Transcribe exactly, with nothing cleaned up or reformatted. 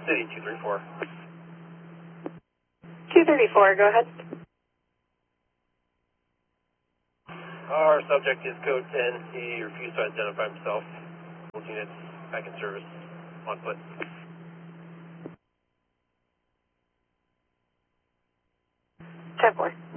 City two three four. two thirty-four, go ahead. Our subject is code ten. He refused to identify himself. Both units back in service on foot. ten four.